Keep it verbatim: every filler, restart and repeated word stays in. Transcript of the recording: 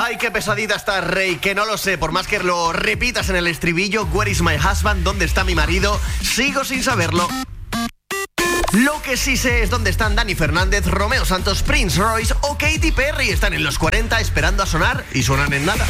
Ay, qué pesadita está, Rey, que no lo sé. Por más que lo repitas en el estribillo, Where is my husband? ¿Dónde está mi marido? Sigo sin saberlo. Lo que sí sé es dónde están Dani Fernández, Romeo Santos, Prince Royce o Katy Perry. Están en los cuarenta esperando a sonar y suenan en nada.